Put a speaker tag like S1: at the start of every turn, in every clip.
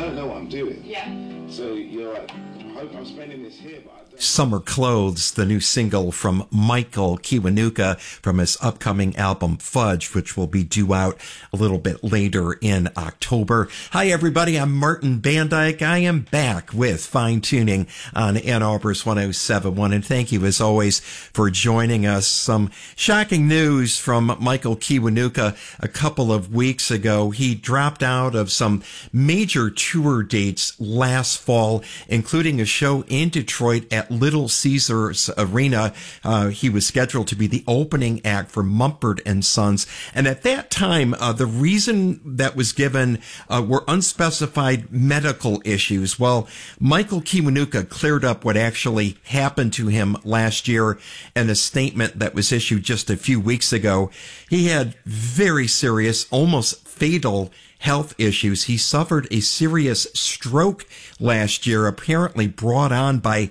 S1: don't know what I'm doing.
S2: Yeah.
S1: So you're like, I hope I'm spending this here, but I don't.
S3: Summer Clothes, the new single from Michael Kiwanuka from his upcoming album Fudge, which will be due out a little bit later in October. Hi, everybody. I'm Martin Bandyke. I am back with Fine Tuning on Ann Arbor's 1071. And thank you, as always, for joining us. Some shocking news from Michael Kiwanuka a couple of weeks ago. He dropped out of some major tour dates last fall, including a show in Detroit at Little Caesars Arena. He was scheduled to be the opening act for Mumford and Sons. And at that time, the reason that was given were unspecified medical issues. Well, Michael Kiwanuka cleared up what actually happened to him last year in a statement that was issued just a few weeks ago. He had very serious, almost fatal health issues. He suffered a serious stroke last year, apparently brought on by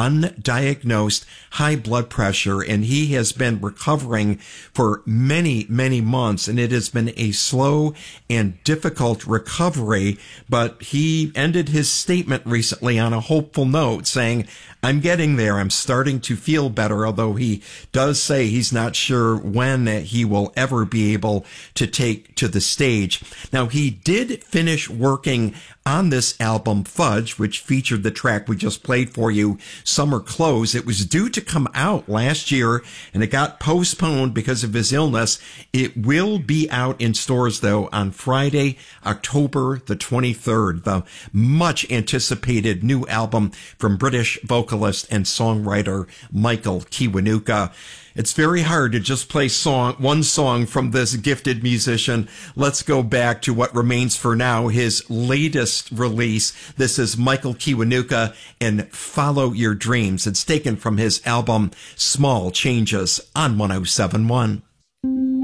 S3: undiagnosed high blood pressure, and he has been recovering for many, many months, and it has been a slow and difficult recovery, but he ended his statement recently on a hopeful note, saying, I'm getting there. I'm starting to feel better, although he does say he's not sure when he will ever be able to take to the stage. Now, he did finish working on this album, Fudge, which featured the track we just played for you, Summer Clothes. It was due to come out last year, and it got postponed because of his illness. It will be out in stores, though, on Friday, October the 23rd. The much anticipated new album from British vocalist and songwriter Michael Kiwanuka. It's very hard to just play one song from this gifted musician. Let's go back to what remains for now, his latest release. This is Michael Kiwanuka and Follow Your Dreams. It's taken from his album Small Changes on 1071.